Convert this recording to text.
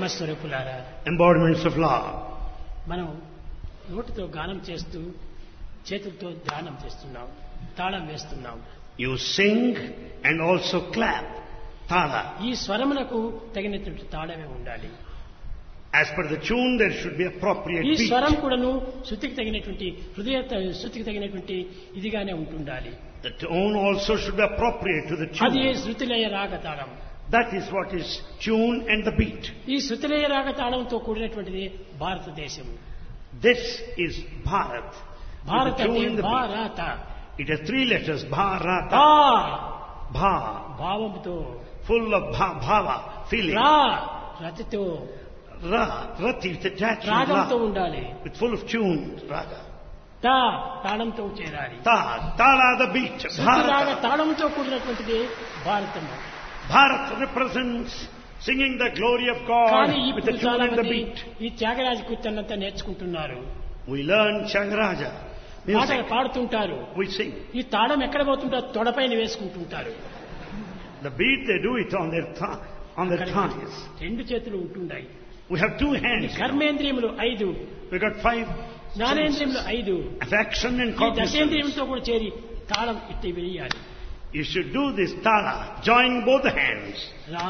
ప్రేమ స్వరూపులారా, embodiments of love. మనం నోటితో గానం చేస్తూ చేతులతో ధ్యానం చేస్తున్నాం, తాళం వేస్తున్నాం. You sing and also clap. Tala. ఈ స్వరమునకు తగినటువంటి తాళమే ఉండాలి. As per the tune, there should be appropriate ఈ beat. స్వరం కూడాను శృతికి తగినటువంటి శృతికి తగినటువంటి ఇదిగానే ఉంటుండాలి. The tone also should be appropriate to the అది tune. శృతిలయ రాగ తాళం. That is what is tune and the beat. ఈ శృతిలయ రాగ తాళంతో కూడినటువంటిది భారతదేశం. This is Bharat. భారత With the tune అంటే and the beat. భారత. It has 3 letters. Bharata. భా Bha. భావంతో, Full of bhava, feeling. రా రతితో, Ra. Rati with attachment. రాగంతో Ra. ఉండాలి. With full of tune. Raga. తా తాళంతో చేరాలి. Ta. Tala the beat. శృతి రాగ Bharata. తాళంతో కూడినటువంటిది Bharatamu. Bharat represents singing the glory of God కానీ with the ఇప్పుడు tune చాలా and the మంది beat. ఈ త్యాగరాజ కీర్తనంతా నేర్చుకుంటున్నారు, We learn Changaraja పాటలు music. పాడుతుంటారు. We sing. ఈ తాళం ఎక్కడ పోతుంటారు, తొడపైన వేసుకుంటుంటారు. The beat they do it on their thighs. రెండు చేతులు ఉంటున్నాయి. We have 2 ఈ hands. కర్మేంద్రియములు 5, We got 5 జ్ఞానేంద్రియములు 5, affection and ఈ cognizance. దశేంద్రియంతో కూడా చేరి తాళం ఇట్టి వేయాలి. You should do this tala, join both the hands. రా